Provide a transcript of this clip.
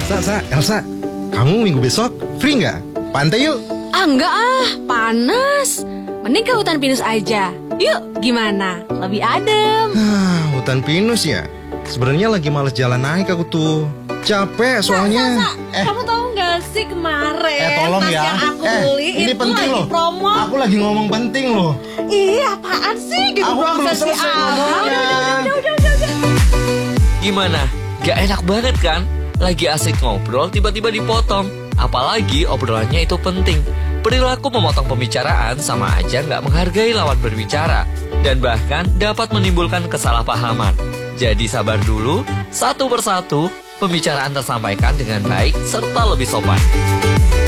Elsa, kamu minggu besok free nggak? Pantai yuk. Enggak panas. Mending ke hutan pinus aja. Yuk, gimana? Lebih adem. Hutan pinus ya? Sebenarnya lagi males jalan naik aku tuh. Capek soalnya. Kamu tahu nggak sih kemarin Tolong tas ya. yang aku beli Ini itu penting lagi loh. promo. Aku lagi ngomong penting loh. Iya, apaan sih? Gitu Aku doang belum versi selesai awal. ngomongnya. Udah. Gimana? Gak enak banget kan? Lagi asik ngobrol tiba-tiba dipotong. Apalagi obrolannya itu penting. Perilaku memotong pembicaraan sama aja gak menghargai lawan berbicara. Dan bahkan dapat menimbulkan kesalahpahaman. Jadi sabar dulu, satu persatu pembicaraan tersampaikan dengan baik serta lebih sopan.